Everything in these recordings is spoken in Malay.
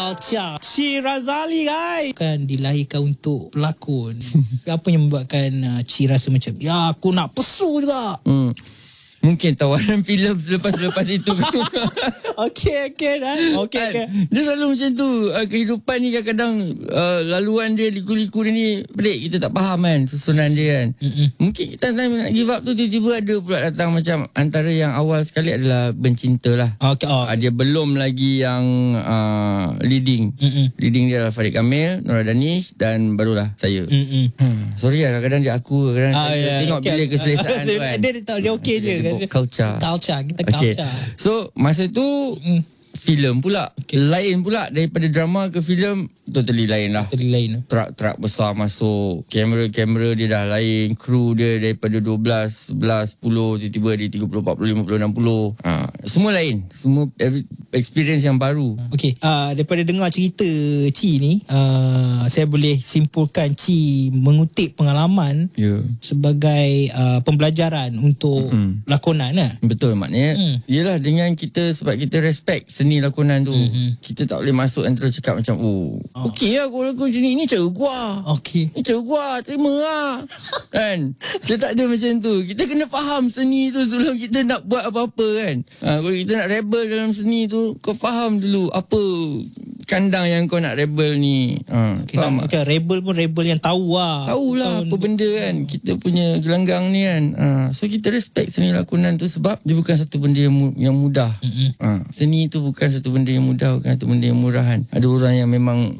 Alcha Chi Razali guys kan dilahirkan untuk pelakon. Apa yang membuatkan Chi rasa macam ya aku nak pesu juga? Mungkin tawaran filem selepas itu. Okey dah. Okey. Dia selalu macam tu. Kehidupan ni kadang-kadang laluan dia, liku-liku dia ni pelik. Kita tak faham kan susunan dia kan. Mungkin kita nak give up tu tiba-tiba ada pula datang macam antara yang awal sekali adalah Bencinta lah. Dia belum lagi yang leading. Leading dia adalah Farid Kamil, Nora Danish dan barulah saya. Sorry lah kadang-kadang dia aku kadang-kadang tengok bila keselesaan tu kan. Dia okey je. Culture kita culture. So masa tu filem pula lain pula daripada drama ke filem, totally lain lah. Truck besar masuk, kamera dia dah lain, kru dia daripada 12, 11, 10 tiba-tiba dia 30, 40, 50, 60. Semua lain, semua experience yang baru. Okey, daripada dengar cerita Chi ni, saya boleh simpulkan Chi mengutip pengalaman sebagai pembelajaran untuk lakonan lah. Betul, maknanya yelah dengan kita, sebab kita respect seni lakonan tu, kita tak boleh masuk dan terus cakap macam okey lah aku lakukan macam ni cara gua. Ni cara gua, terima lah. Kan? Kita tak ada macam tu. Kita kena faham seni tu sebelum kita nak buat apa-apa kan. Kalau kita nak rebel dalam seni tu, kau faham dulu apa kandang yang kau nak rebel ni. Faham tak? Rebel pun rebel yang tahu lah. Tahulah apa benda kan. Kita punya gelanggang ni kan. So kita respect seni lakonan tu sebab dia bukan satu benda yang mudah. Seni tu bukan satu benda yang mudah, bukan satu benda yang murah kan. Ada orang yang memang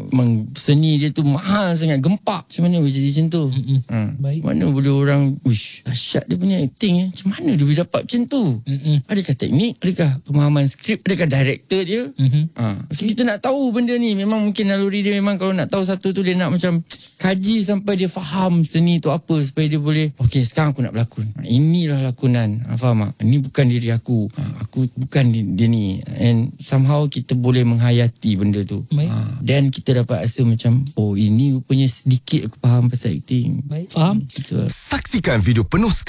seni dia tu mahal sangat, gempak. Macam mana boleh jadi macam tu? Mana boleh orang dahsyat dia punya acting macam mana dia boleh dapat macam tu? Adakah teknik, adakah pemahaman skrip, adakah director dia? So kita nak tahu benda ni. Memang mungkin naluri dia, memang kalau nak tahu satu tu dia nak macam kaji sampai dia faham seni tu apa, supaya dia boleh okey sekarang aku nak berlakon, inilah lakonan. Faham tak? Ini bukan diri aku, aku bukan dia ni. And somehow kita boleh menghayati benda tu. Dan kita dapat rasa macam ini rupanya sedikit aku faham pasal acting. Faham? Gitu lah. Saksikan video penuh